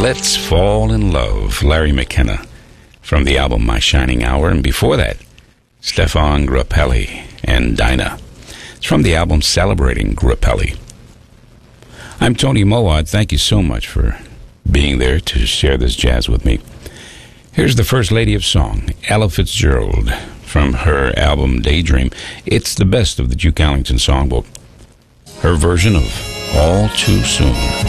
Let's Fall in Love, Larry McKenna, from the album My Shining Hour. And before that, Stefan Grappelli and Dinah. It's from the album Celebrating Grappelli. I'm Tony Mowat. Thank you so much for being there to share this jazz with me. Here's the First Lady of Song, Ella Fitzgerald, from her album Daydream. It's the best of the Duke Ellington songbook. Her version of All Too Soon.